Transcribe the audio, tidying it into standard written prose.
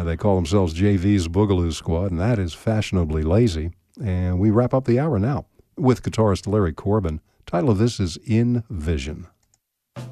They call themselves JV's Boogaloo Squad, and that is fashionably lazy. And we wrap up the hour now with guitarist Larry Corbin. Title of this is In Vision.